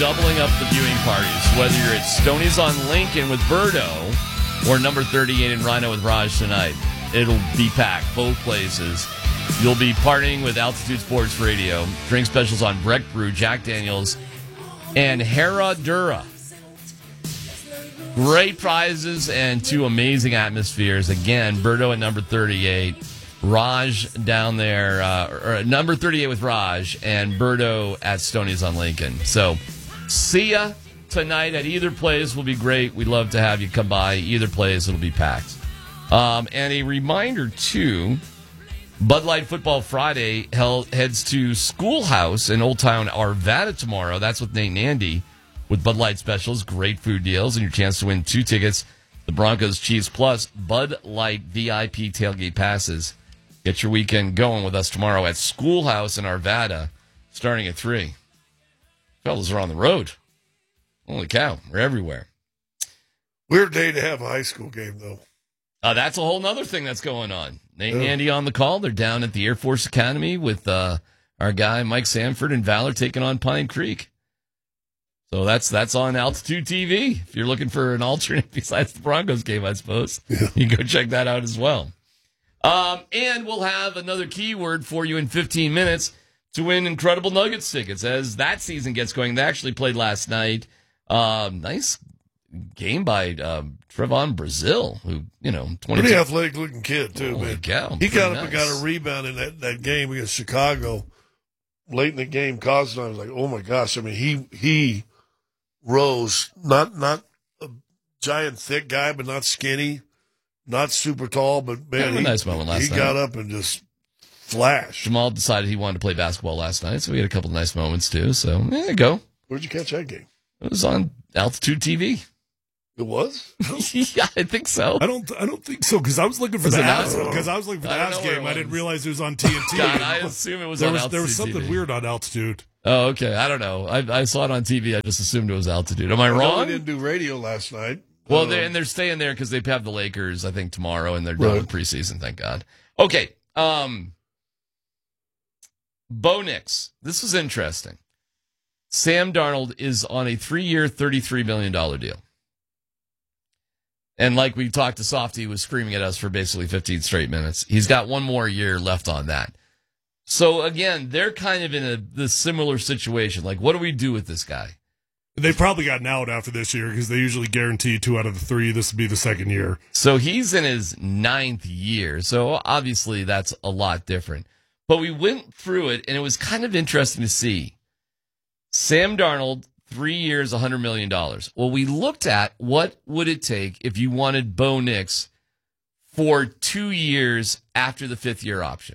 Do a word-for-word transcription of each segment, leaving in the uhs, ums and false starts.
Doubling up the viewing parties, whether you're at Stoney's on Lincoln with Birdo or number thirty-eight in Rhino with Raj tonight. It'll be packed, both places. You'll be partying with Altitude Sports Radio. Drink specials on Breck Brew, Jack Daniels, and Herradura. Great prizes and two amazing atmospheres. Again, Birdo at number thirty-eight. Raj down there, uh, or number thirty-eight with Raj, and Birdo at Stoney's on Lincoln. So, see ya tonight at either place. Will be great. We'd love to have you come by. Either place, it'll be packed. Um, and a reminder, too, Bud Light Football Friday held, heads to Schoolhouse in Old Town Arvada tomorrow. That's with Nate and Andy with Bud Light specials, great food deals, and your chance to win two tickets, the Broncos Chiefs Plus Bud Light V I P tailgate passes. Get your weekend going with us tomorrow at Schoolhouse in Arvada, starting at three. Fellas are on the road. Holy cow, we're everywhere. Weird day to have a high school game, though. Uh, that's a whole nother thing that's going on. Nate and Andy on the call. They're down at the Air Force Academy with uh, our guy Mike Sanford and Valor taking on Pine Creek. So that's that's on Altitude T V. If you're looking for an alternate besides the Broncos game, I suppose, yeah. You can go check that out as well. Um, and we'll have another keyword for you in fifteen minutes to win incredible Nuggets tickets as that season gets going. They actually played last night. Um, nice game by um, Trevon Brazil, who, you know, twenty pretty athletic looking kid, too, Holy man. Cow, he got up nice. and got a rebound in that, that game against Chicago late in the game. Costin, I was like, oh my gosh. I mean, he he rose, not, not a giant, thick guy, but not skinny. Not super tall, but man, a he, nice moment last he night. got up and just flashed. Jamal decided he wanted to play basketball last night, so we had a couple of nice moments too. So there you go. Where'd you catch that game? It was on Altitude T V. It was? Yeah, I think so. I don't. I don't think so because I was looking for Was the it not? Avs because I was looking for the I don't Avs know where game. it I didn't was. realize it was on T N T. God, I assume it was there on was Altitude there was something T V. weird on Altitude. Oh, okay. I don't know. I, I saw it on T V. I just assumed it was Altitude. Am I I know wrong? we didn't do radio last night. Well, um, they're, and they're staying there because they have the Lakers, I think, tomorrow, and they're done Right. with preseason, thank God. Okay. Um, Bo Nix. This was interesting. Sam Darnold is on a three-year, thirty-three million dollars deal. And like we talked to Softy, he was screaming at us for basically fifteen straight minutes. He's got one more year left on that. So, again, they're kind of in a this similar situation. Like, what do we do with this guy? They probably gotten out after this year because they usually guarantee two out of the three. This would be the second year. So he's in his ninth year. So obviously that's a lot different. But we went through it, and it was kind of interesting to see. Sam Darnold, three years, one hundred million dollars. Well, we looked at what would it take if you wanted Bo Nix for two years after the fifth-year option.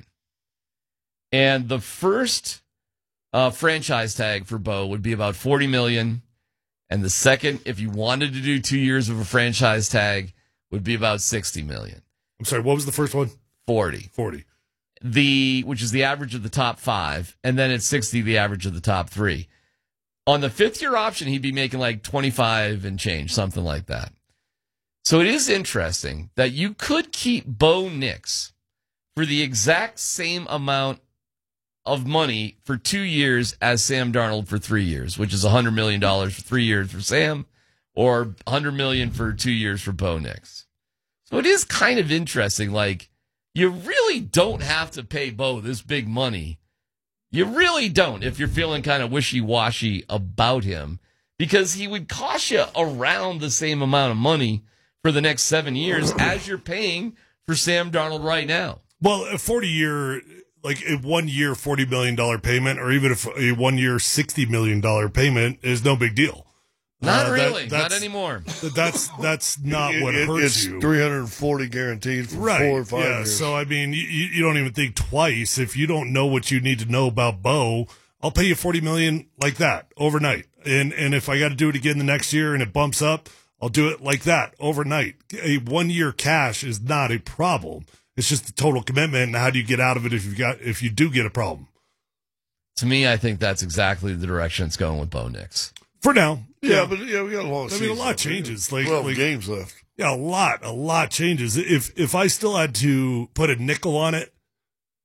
And the first uh, franchise tag for Bo would be about forty million dollars. And the second, if you wanted to do two years of a franchise tag, would be about sixty million dollars. I'm sorry, what was the first one? forty. forty. The which is the average of the top five, and then at sixty, the average of the top three. On the fifth year option, he'd be making like twenty-five and change, something like that. So it is interesting that you could keep Bo Nix for the exact same amount of money for two years as Sam Darnold for three years, which is one hundred million dollars for three years for Sam, or one hundred million dollars for two years for Bo Nix. So it is kind of interesting. Like, you really don't have to pay Bo this big money. You really don't if you're feeling kind of wishy-washy about him, because he would cost you around the same amount of money for the next seven years as you're paying for Sam Darnold right now. Well, a forty-year, like a one-year forty million dollars payment, or even if a one-year sixty million dollars payment is no big deal. Not Uh, really. that- Not anymore. That's that's not It- what it- hurts it's you. three hundred forty guaranteed for Right. four or five yeah. years. So, I mean, you, you don't even think twice. If you don't know what you need to know about Bo, I'll pay you forty million dollars like that overnight. And and if I got to do it again the next year and it bumps up, I'll do it like that overnight. A one-year cash is not a problem. It's just the total commitment, and how do you get out of it if you got if you do get a problem? To me, I think that's exactly the direction it's going with Bo Nix. For now. yeah, but yeah, we got a long I season. mean, a lot changes. Like, twelve like games left. Yeah, a lot, a lot changes. If if I still had to put a nickel on it,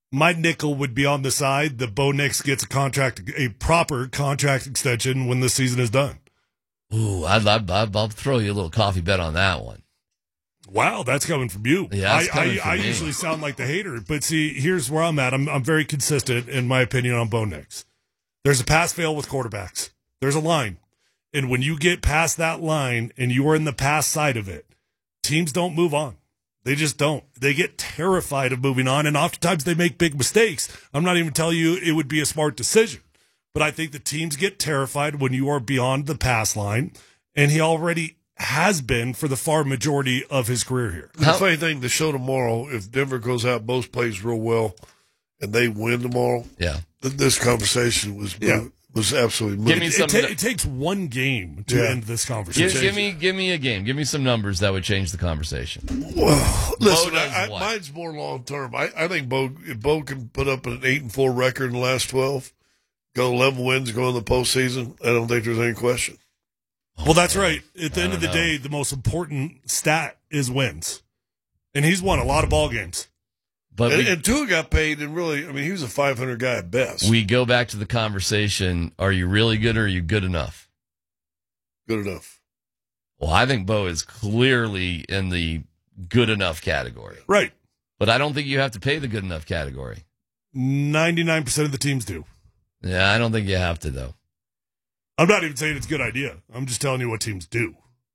My nickel would be on the side that Bo Nix gets a contract, a proper contract extension when the season is done. Ooh, I'd, I'd, I'd, I'll throw you a little coffee bet on that one. Wow, that's coming from you. Yeah, that's I, coming I, from I me. usually sound like the hater, but see, here's where I'm at. I'm, I'm very consistent in my opinion on Bo Nix. There's a pass-fail with quarterbacks. There's a line. And when you get past that line and you are in the pass side of it, teams don't move on. They just don't. They get terrified of moving on, and oftentimes they make big mistakes. I'm not even telling you it would be a smart decision, but I think the teams get terrified when you are beyond the pass line, and he already has been for the far majority of his career here. The funny thing, the show tomorrow, if Denver goes out, both plays real well, and they win tomorrow, Yeah. th- this conversation was Yeah. was absolutely Give moving. me It, some. ta- it takes one game to Yeah. end this give, conversation. give me, give me a game. Give me some numbers that would change the conversation. Well, listen, Bo does I, I, what? mine's more long term. I, I think Bo if Bo can put up an eight and four record in the last twelve, go eleven wins, go in the postseason. I don't think there's any question. Well, that's right. At the I end of the don't know. day, the most important stat is wins. And he's won a lot of ball games. But And, we, and Tua got paid, and really, I mean, he was a five hundred guy at best. we go back to the conversation. Are you really good or are you good enough? Good enough. Well, I think Bo is clearly in the good enough category. Right. But I don't think you have to pay the good enough category. ninety-nine percent of the teams do. Yeah, I don't think you have to, though. I'm not even saying it's a good idea. I'm just telling you what teams do.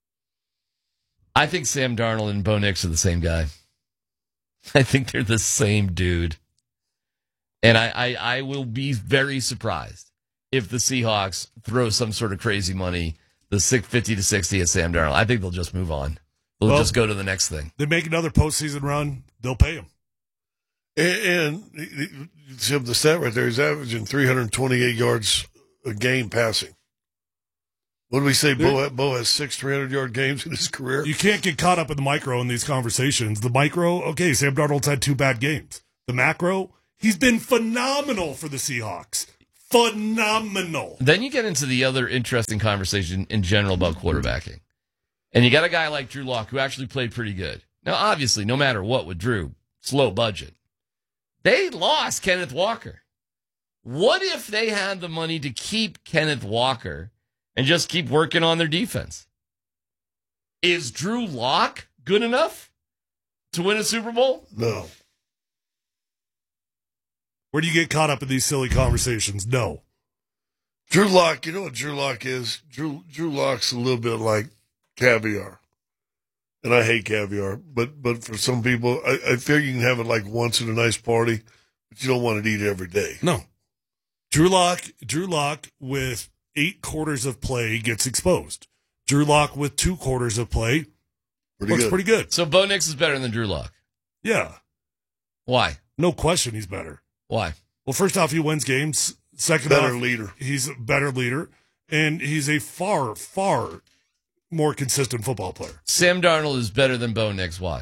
I think Sam Darnold and Bo Nix are the same guy. I think they're the same dude. And I, I, I will be very surprised if the Seahawks throw some sort of crazy money, the six fifty to sixty at Sam Darnold. I think they'll just move on. They'll Well, just go to the next thing. They make another postseason run, they'll pay him. And, and see the stat right there, he's averaging three hundred twenty-eight yards a game passing. What do we say? Bo, Bo has six three hundred yard games in his career. You can't get caught up in the micro in these conversations. The micro, okay, Sam Darnold's had two bad games. The macro, he's been phenomenal for the Seahawks. Phenomenal. Then you get into the other interesting conversation in general about quarterbacking. And you got a guy like Drew Lock who actually played pretty good. Now, obviously, no matter what with Drew, slow budget. They lost Kenneth Walker. What if they had the money to keep Kenneth Walker and just keep working on their defense? Is Drew Lock good enough to win a Super Bowl? No. Where do you get caught up in these silly conversations? No. Drew Lock, you know what Drew Lock is? Drew Drew Lock's a little bit like caviar. And I hate caviar, but but for some people, I, I feel you can have it like once at a nice party, but you don't want to eat it every day. No. Drew Lock, Drew Lock with eight quarters of play gets exposed. Drew Lock with two quarters of play Pretty looks good. pretty good. So Bo Nix is better than Drew Lock. Yeah. Why? No question he's better. Why? Well, first off, he wins games. Second Better off, leader. he's a better leader. And he's a far, far more consistent football player. Sam Darnold is better than Bo Nix. Why?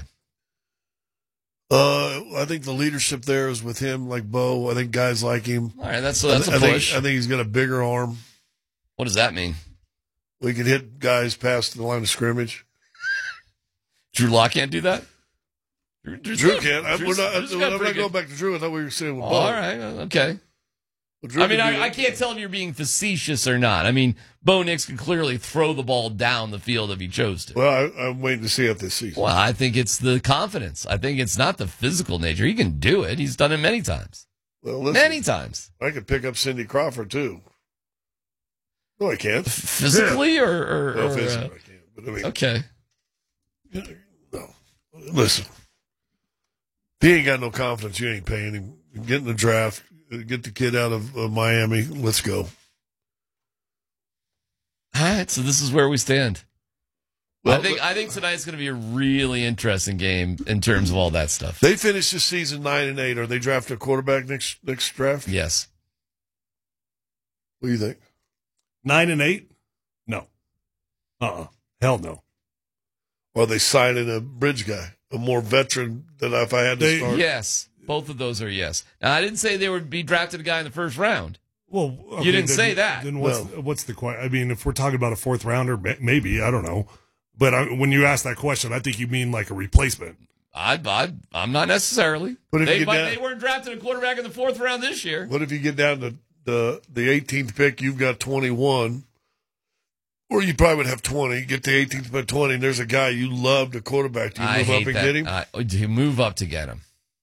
Uh, I think the leadership there is with him, like Bo. I think guys like him. All right, that's, that's a I, think, push. I think he's got a bigger arm. What does that mean? We can hit guys past the line of scrimmage. Drew Lock can't do that? Drew, Drew's Drew got- can. I, Drew's- we're not, Drew's got I'm not pretty going good- back to Drew. I thought we were saying with Oh, Bo. all right, okay. Well, Drew I mean, can do I, I it. can't tell if you're being facetious or not. I mean, Bo Nix can clearly throw the ball down the field if he chose to. Well, I, I'm waiting to see it this season. Well, I think it's the confidence. I think it's not the physical nature. He can do it. He's done it many times. Well, listen, Many times. I could pick up Cindy Crawford too. No, I can't. Physically or, or, Well, or, physically, uh, I can't. But I mean, okay. no. Listen, if he ain't got no confidence, you ain't paying him. Get in the draft. Get the kid out of uh, Miami. Let's go. All right, so this is where we stand. Well, I think I think tonight's going to be a really interesting game in terms of all that stuff. They finished this season nine and eight. Are they drafting a quarterback next next draft? Yes. What do you think? Nine and eight? No. Uh-uh. Hell no. Or are they signing a bridge guy, a more veteran than if I had to They- start? Yes. Both of those are yes. Now, I didn't say they would be drafted a guy in the first round. Well, okay, You didn't then- say that. Then what's, No. what's the question? I mean, if we're talking about a fourth rounder, ma- maybe, I don't know. But I, when you ask that question, I think you mean like a replacement. I, I, I'm not necessarily. But if they, you get but down- they weren't drafting a quarterback in the fourth round this year. What if you get down to the the eighteenth pick, you've got twenty-one, or you probably would have twenty, get the eighteenth by twenty, and there's a guy you love, the quarterback. Do you I move hate up and that. get him? Uh, do you move up to get him?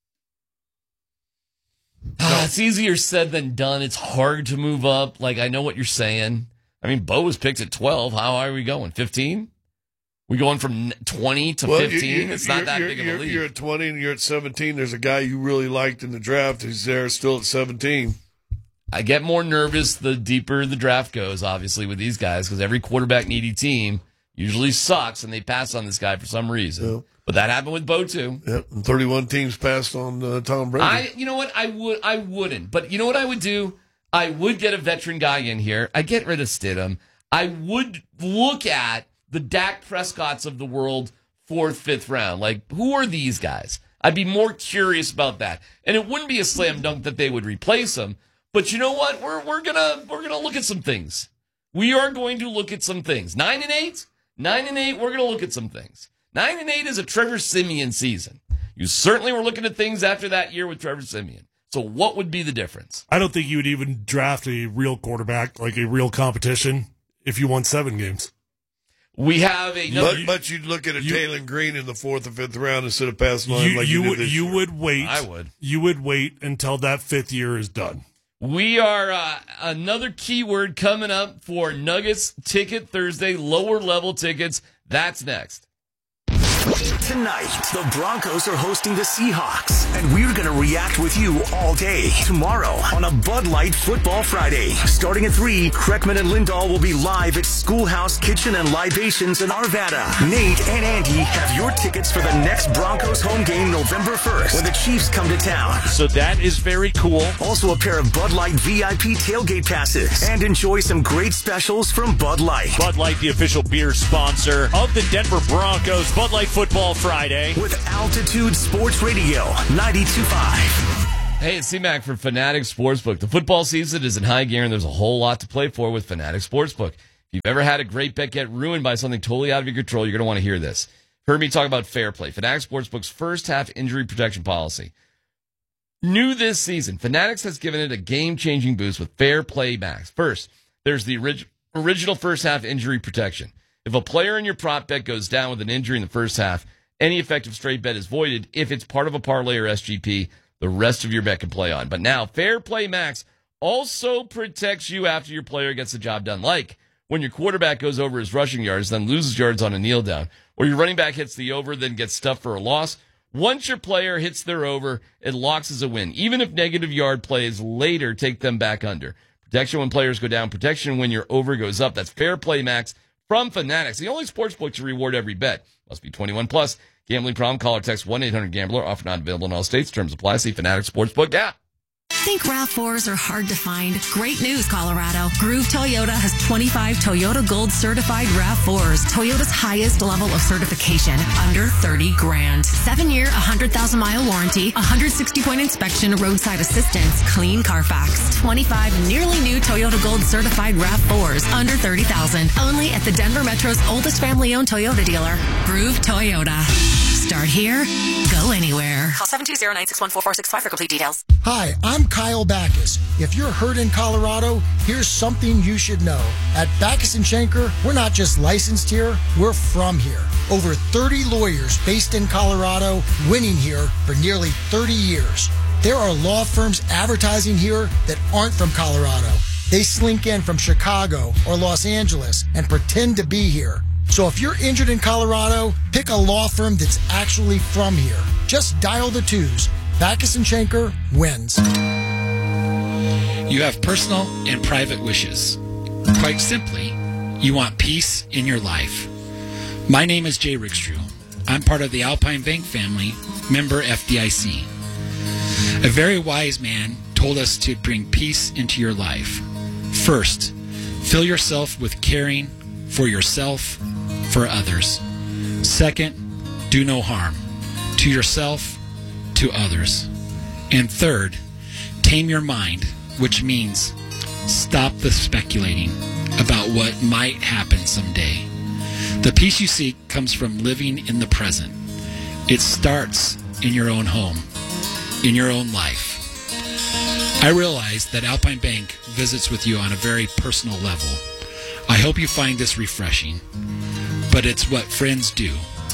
No. It's easier said than done. It's hard to move up. Like, I know what you're saying. I mean, Bo was picked at twelve. How high are we going? fifteen? We going from twenty to Well, fifteen? you- you- It's not you're- that you're- big of you're, a leap. You're at twenty and you're at seventeen. There's a guy you really liked in the draft who's there still at seventeen. I get more nervous the deeper the draft goes, obviously, with these guys, because every quarterback needy team usually sucks, and they pass on this guy for some reason. Yeah. But that happened with Bo too. Yep, and thirty-one teams passed on uh, Tom Brady. I, you know what, I would, I wouldn't. But you know what I would do? I would get a veteran guy in here. I get rid of Stidham. I would look at the Dak Prescotts of the world, fourth, fifth round. Like, who are these guys? I'd be more curious about that. And it wouldn't be a slam dunk that they would replace him. But you know what? We're we're gonna we're gonna look at some things. We are going to look at some things. Nine and eight, nine and eight. We're gonna look at some things. Nine and eight is a Trevor Siemian season. You certainly were looking at things after that year with Trevor Siemian. So what would be the difference? I don't think you would even draft a real quarterback, like a real competition, if you won seven games. We have a but, but you'd look at a you, Taylor Green in the fourth or fifth round instead of passing on you, like you you, would. did this You year. would wait. I would. You would wait until that fifth year is done. We are uh, another keyword coming up for Nuggets Ticket Thursday, lower level tickets. That's next. Tonight, the Broncos are hosting the Seahawks, and we're going to react with you all day. Tomorrow on a Bud Light Football Friday. Starting at three, Kreckman and Lindahl will be live at Schoolhouse Kitchen and Libations in Arvada. Nate and Andy have your tickets for the next Broncos home game November first when the Chiefs come to town. So that is very cool. Also a pair of Bud Light V I P tailgate passes, and enjoy some great specials from Bud Light. Bud Light, the official beer sponsor of the Denver Broncos. Bud Light Football Friday. With Altitude Sports Radio, ninety-two point five. Hey, it's C-Mac from Fanatic Sportsbook. The football season is in high gear, and there's a whole lot to play for with Fanatic Sportsbook. If you've ever had a great bet get ruined by something totally out of your control, you're going to want to hear this. Heard me talk about Fair Play, Fanatic Sportsbook's first half injury protection policy. New this season, Fanatics has given it a game-changing boost with Fair Play Max. First, there's the orig- original first half injury protection. If a player in your prop bet goes down with an injury in the first half, any effective straight bet is voided. If it's part of a parlay or S G P, the rest of your bet can play on. But now, Fair Play Max also protects you after your player gets the job done. Like when your quarterback goes over his rushing yards, then loses yards on a kneel down, or your running back hits the over, then gets stuffed for a loss. Once your player hits their over, it locks as a win. Even if negative yard plays later take them back under. Protection when players go down. Protection when your over goes up. That's Fair Play Max from Fanatics, the only sportsbook to reward every bet. Must be twenty-one plus. Gambling problem? Call or text one eight hundred gambler. Offer not available in all states. Terms apply. See Fanatics Sportsbook app. Think RAV fours are hard to find? Great news, Colorado. Groove Toyota has twenty-five Toyota Gold certified RAV fours. Toyota's highest level of certification, under thirty grand. Seven year, one hundred thousand mile warranty, one hundred sixty point inspection, roadside assistance, clean Carfax. twenty-five nearly new Toyota Gold certified RAV fours, under thirty thousand. Only at the Denver Metro's oldest family owned Toyota dealer, Groove Toyota. Start here, go anywhere. Call seven two zero, nine six one, four four six five for complete details. Hi, I'm Kyle Backus. If you're hurt in Colorado, here's something you should know. At Backus and Schenker, we're not just licensed here, we're from here. Over thirty lawyers based in Colorado, winning here for nearly thirty years. There are law firms advertising here that aren't from Colorado. They slink in from Chicago or Los Angeles and pretend to be here. So if you're injured in Colorado, pick a law firm that's actually from here. Just dial the twos. Backus and Schenker wins. You have personal and private wishes. Quite simply, you want peace in your life. My name is Jay Rickstrew. I'm part of the Alpine Bank family, member F D I C. A very wise man told us to bring peace into your life. First, fill yourself with caring for yourself, for others. Second, do no harm to yourself, to others. And third, tame your mind, which means stop the speculating about what might happen someday. The peace you seek comes from living in the present It starts in your own home, in your own life. I realize that Alpine Bank visits with you on a very personal level. I hope you find this refreshing, but it's what friends do.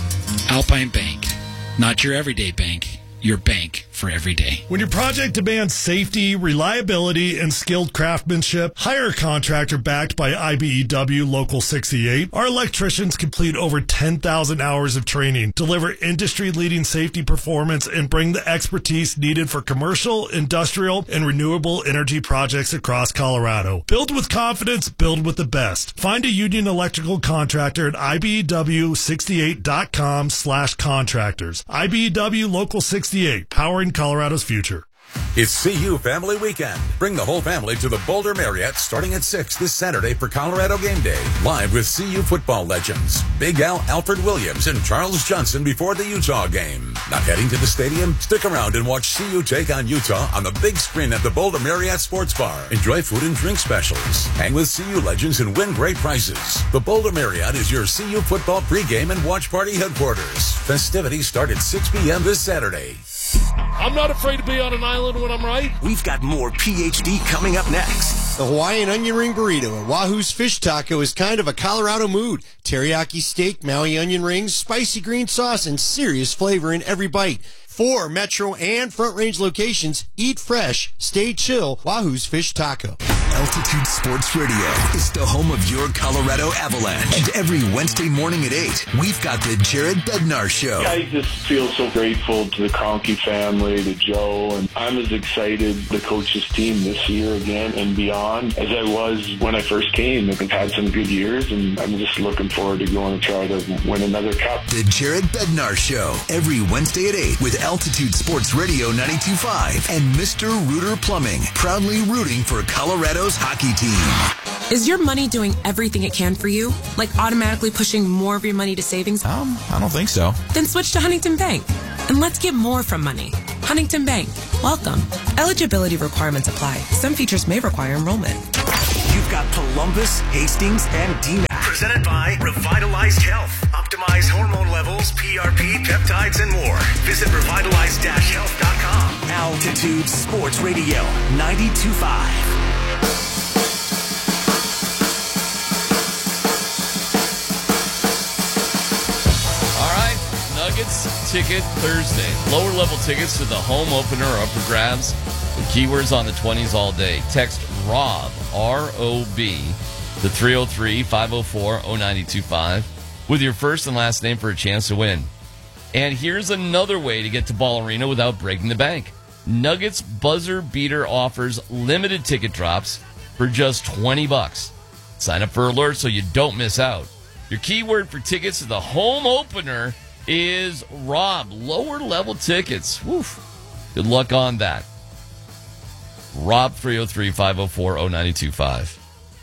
Alpine Bank, not your everyday bank, your bank for every day. When your project demands safety, reliability, and skilled craftsmanship, hire a contractor backed by I B E W Local sixty-eight. Our electricians complete over ten thousand hours of training, deliver industry-leading safety performance, and bring the expertise needed for commercial, industrial, and renewable energy projects across Colorado. Build with confidence, build with the best. Find a union electrical contractor at I B E W sixty-eight dot com slash contractors. I B E W Local sixty-eight, powering Colorado's future. It's C U Family Weekend. Bring the whole family to the Boulder Marriott starting at six this Saturday for Colorado Game Day. Live with C U football legends Big Al, Alfred Williams, and Charles Johnson before the Utah game. Not heading to the stadium? Stick around and watch C U take on Utah on the big screen at the Boulder Marriott Sports Bar. Enjoy food and drink specials. Hang with C U legends and win great prizes. The Boulder Marriott is your C U football pregame and watch party headquarters. Festivities start at six p.m. this Saturday. I'm not afraid to be on an island when I'm right. We've got more P H D coming up next. The Hawaiian onion ring burrito at Wahoo's Fish Taco is kind of a Colorado mood. Teriyaki steak, Maui onion rings, spicy green sauce, and serious flavor in every bite. Four Metro and Front Range locations. Eat fresh, stay chill. Wahoo's Fish Taco. Altitude Sports Radio is the home of your Colorado Avalanche. And every Wednesday morning at eight, we've got the Jared Bednar Show. I just feel so grateful to the Kroenke family, to Joe, and I'm as excited to coach this team this year again and beyond as I was when I first came. I've had some good years, and I'm just looking forward to going to try to win another cup. The Jared Bednar Show, every Wednesday at eight with Altitude Sports Radio ninety-two point five and Mister Rooter Plumbing, proudly rooting for Colorado's hockey team. Is your money doing everything it can for you? Like automatically pushing more of your money to savings? Um, I don't think so. Then switch to Huntington Bank. And let's get more from money. Huntington Bank. Welcome. Eligibility requirements apply. Some features may require enrollment. You've got Columbus, Hastings, and D MAC. Presented by Revitalized Health. Optimize hormone levels, P R P, peptides, and more. Visit revitalize dash health dot com. Altitude Sports Radio ninety-two point five. Nuggets Ticket Thursday. Lower level tickets to the home opener are up for grabs. The keywords on the twenties all day. Text ROB, R O B, to three oh three, five oh four, oh nine two five with your first and last name for a chance to win. And here's another way to get to Ball Arena without breaking the bank. Nuggets Buzzer Beater offers limited ticket drops for just twenty bucks. Sign up for alerts so you don't miss out. Your keyword for tickets to the home opener is Rob. Lower level tickets. Woof. Good luck on that. Rob, three oh three, five oh four, oh nine two five.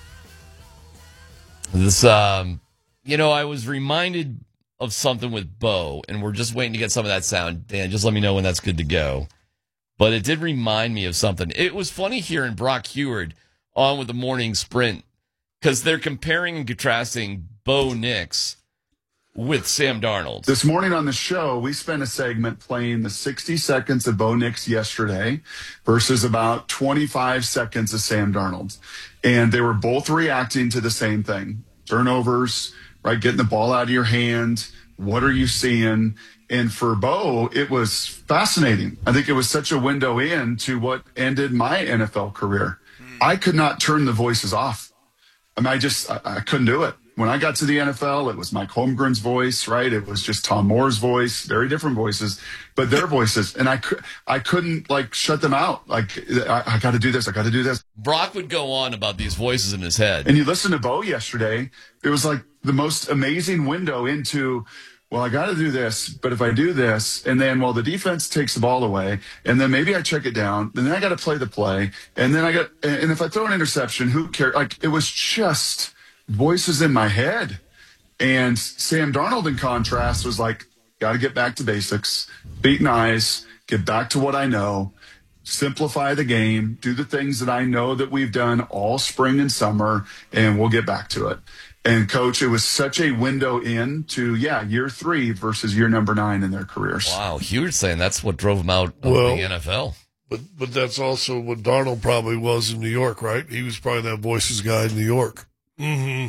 This, um, you know, I was reminded of something with Bo, and we're just waiting to get some of that sound. Dan, just let me know when that's good to go. But it did remind me of something. It was funny hearing Brock Heward on with the morning sprint because they're comparing and contrasting Bo Nix with Sam Darnold. This morning on the show, we spent a segment playing the sixty seconds of Bo Nix yesterday versus about twenty-five seconds of Sam Darnold. And they were both reacting to the same thing. Turnovers, right? Getting the ball out of your hand. What are you seeing? And for Bo, it was fascinating. I think it was such a window in to what ended my N F L career. Mm. I could not turn the voices off. I mean, I just, I, I couldn't do it. When I got to the N F L, it was Mike Holmgren's voice, right? It was just Tom Moore's voice, very different voices, but their voices. And I, could, I couldn't, like, shut them out. Like, I, I got to do this. I got to do this. Brock would go on about these voices in his head. And you listen to Bo yesterday, it was like the most amazing window into, well, I got to do this, but if I do this, and then, well, the defense takes the ball away, and then maybe I check it down, and then I got to play the play, and then I got, and if I throw an interception, who cares? Like, it was just voices in my head. And Sam Darnold, in contrast, was like, got to get back to basics, feet and eyes, get back to what I know, simplify the game, do the things that I know that we've done all spring and summer, and we'll get back to it. And coach, it was such a window in to, yeah, year three versus year number nine in their careers. Wow. Hugh was saying that's what drove him out of Well, the N F L. But but that's also what Darnold probably was in New York, right? He was probably that voices guy in New York. Mm-hmm.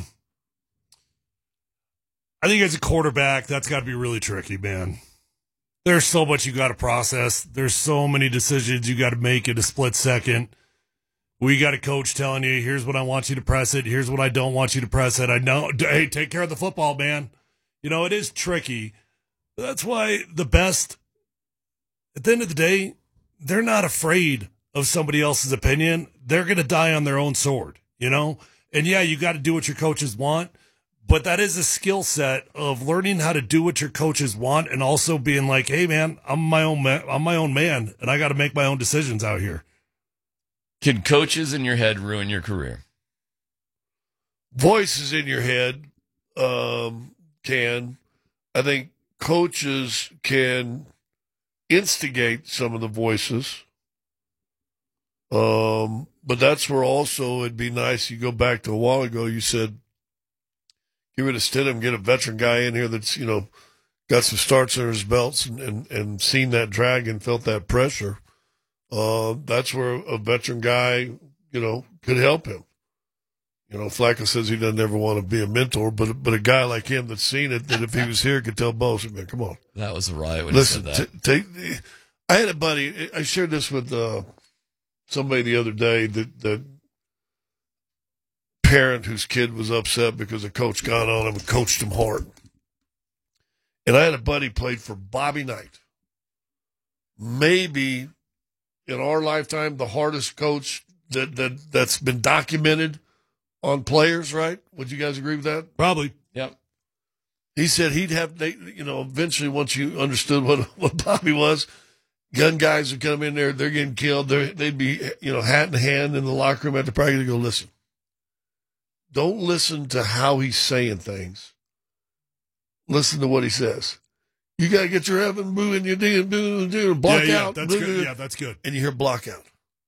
I think as a quarterback, that's got to be really tricky, man. There's so much you got to process. There's so many decisions you got to make in a split second. We got a coach telling you, here's what I want you to press it. Here's what I don't want you to press it. I know, hey, take care of the football, man. You know, it is tricky. That's why the best, at the end of the day, they're not afraid of somebody else's opinion. They're going to die on their own sword, you know? And yeah, you got to do what your coaches want, but that is a skill set of learning how to do what your coaches want and also being like, hey man, I'm my own man, I'm my own man, and I got to make my own decisions out here. Can coaches in your head ruin your career? Voices in your head um, can. I think coaches can instigate some of the voices. Um, but that's where also it'd be nice. You go back to a while ago, you said, get rid of Stidham, get a veteran guy in here that's, you know, got some starts under his belts and, and, and seen that drag and felt that pressure. Uh, that's where a veteran guy, you know, could help him. You know, Flacco says he doesn't ever want to be a mentor, but but a guy like him that's seen it, that if he was here, could tell Bo, man, come on. That was a riot when Listen, he said that. T- take, I had a buddy, I shared this with uh, somebody the other day, that, that parent whose kid was upset because a coach got on him and coached him hard. And I had a buddy played for Bobby Knight. Maybe in our lifetime, the hardest coach that, that, that's been documented on players, right? Would you guys agree with that? Probably. Yep. He said he'd have, they, you know, eventually once you understood what, what Bobby was, gun guys would come in there, they're getting killed. They're, they'd be, you know, hat in hand in the locker room after practice to go, listen, don't listen to how he's saying things. Listen to what he says. You got to get your Evan boo and your D and boo and block yeah, yeah, out. That's good. Yeah, that's good. And you hear block out.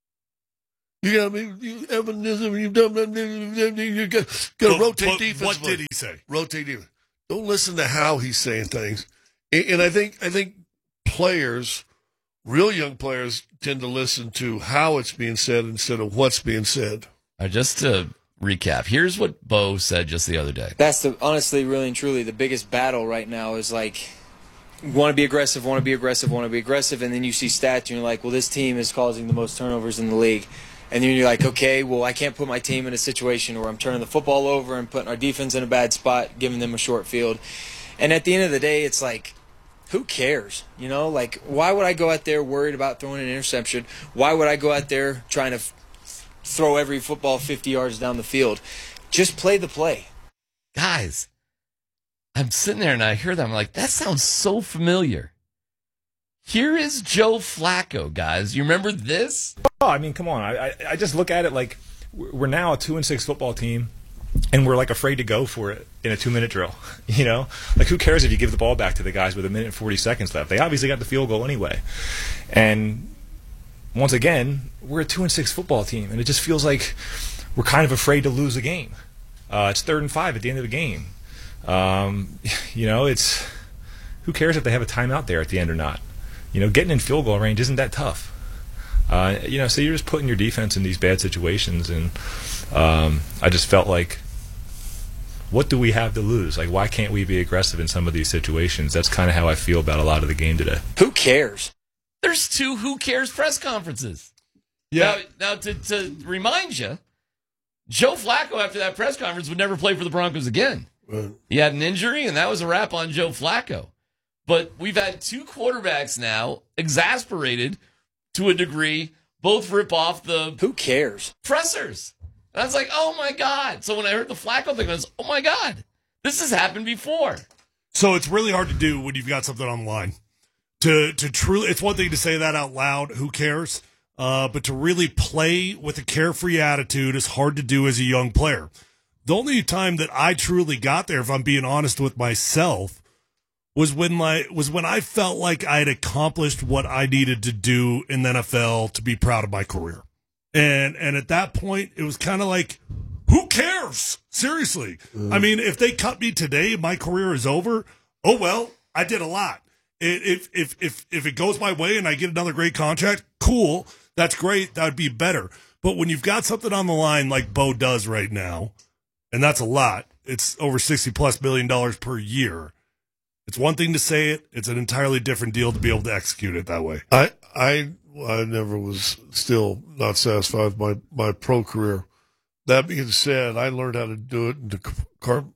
You got to be, you, Evan, you've done, you got to rotate but defense. What did he say? Rotate defense. Don't listen to how he's saying things. And, and I think, I think players, real young players, tend to listen to how it's being said instead of what's being said. All right, just to recap, here's what Bo said just the other day. That's the honestly, really and truly, the biggest battle right now is like, want to be aggressive, want to be aggressive, want to be aggressive, and then you see stats and you're like, well, this team is causing the most turnovers in the league. And then you're like, okay, well, I can't put my team in a situation where I'm turning the football over and putting our defense in a bad spot, giving them a short field. And at the end of the day, it's like, who cares? You know, like, why would I go out there worried about throwing an interception? Why would I go out there trying to f- throw every football fifty yards down the field? Just play the play. Guys, I'm sitting there and I hear that. I'm like, that sounds so familiar. Here is Joe Flacco, guys. You remember this? Oh, I mean, come on. I, I I just look at it like we're now a two and six football team, and we're like afraid to go for it in a two minute drill. You know, like who cares if you give the ball back to the guys with a minute and forty seconds left? They obviously got the field goal anyway. And once again, we're a two and six football team, and it just feels like we're kind of afraid to lose a game. Uh, it's third and five at the end of the game. Um, you know, it's who cares if they have a timeout there at the end or not? You know, getting in field goal range isn't that tough. Uh, you know, so you're just putting your defense in these bad situations, and um, I just felt like, what do we have to lose? Like, why can't we be aggressive in some of these situations? That's kind of how I feel about a lot of the game today. Who cares? There's two who cares press conferences. Yeah. Now, now to, to remind you, Joe Flacco, after that press conference, would never play for the Broncos again. Right. He had an injury, and that was a wrap on Joe Flacco. But we've had two quarterbacks now exasperated to a degree, both rip off the who cares pressers. And I was like, oh my God. So when I heard the Flacco thing, I was, oh my God, this has happened before. So it's really hard to do when you've got something on the line. To to truly, it's one thing to say that out loud, who cares? Uh, but to really play with a carefree attitude is hard to do as a young player. The only time that I truly got there, if I'm being honest with myself, was when my was when I felt like I had accomplished what I needed to do in the N F L to be proud of my career. And and at that point, it was kind of like, Who cares? Seriously. Mm. I mean, if they cut me today, my career is over. Oh, well, I did a lot. If, if, if, if it goes my way and I get another great contract, cool. That's great. That would be better. But when you've got something on the line like Bo does right now, and that's a lot, it's over sixty plus million dollars per year. It's one thing to say it. It's an entirely different deal to be able to execute it that way. I, I, I never was still not satisfied with my, my pro career. That being said, I learned how to do it and to compartmentalize.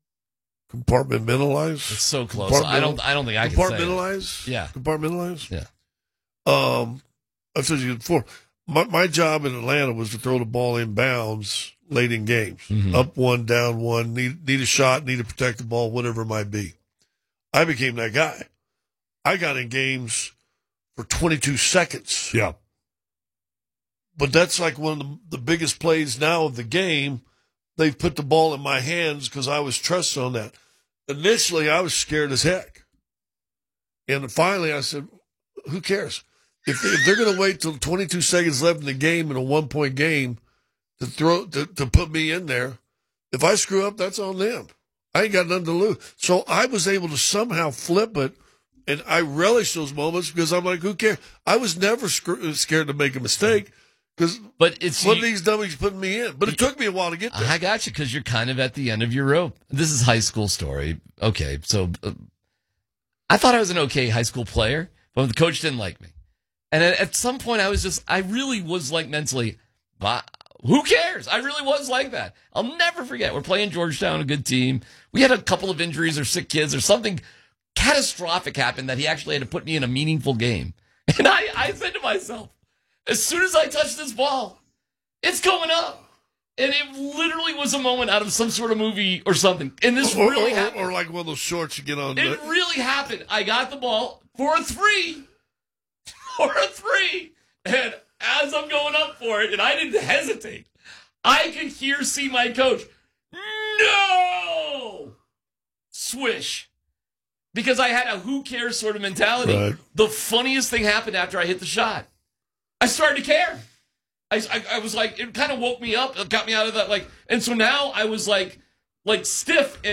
It's so close. I don't. I don't think I can say it. Compartmentalize. Yeah. Compartmentalize. Yeah. Um, I've said you before. My my job in Atlanta was to throw the ball in bounds late in games, Mhm. up one, down one, need need a shot, need to protect the ball, whatever it might be. I became that guy. I got in games for twenty-two seconds. Yeah. But that's like one of the, the biggest plays now of the game. They've put the ball in my hands because I was trusted on that. Initially, I was scared as heck. And finally, I said, who cares? If, they, if they're going to wait till twenty-two seconds left in the game, in a one-point game, to throw to, to put me in there, if I screw up, that's on them. I ain't got nothing to lose. So I was able to somehow flip it, and I relish those moments because I'm like, who cares? I was never sc- scared to make a mistake. Because but it's one of these dummies putting me in. But it took me a while to get there. I got you because you're kind of at the end of your rope. This is high school story. Okay, so uh, I thought I was an okay high school player, but the coach didn't like me. And at, at some point, I was just, I really was like mentally, "Bah, who cares? I really was like that. I'll never forget. We're playing Georgetown, a good team. We had a couple of injuries or sick kids or something catastrophic happened that he actually had to put me in a meaningful game. And I, I said to myself, as soon as I touch this ball, it's going up. And it literally was a moment out of some sort of movie or something. And this or, really or, happened. Or like one of those shorts you get on. It the, really happened. I got the ball for a three. For a three. And as I'm going up for it, and I didn't hesitate, I could hear, see my coach, no! Swish. Because I had a who cares sort of mentality. Right. The funniest thing happened after I hit the shot. I started to care. I, I, I was like, it kind of woke me up. It got me out of that, like, and so now I was like, like stiff. And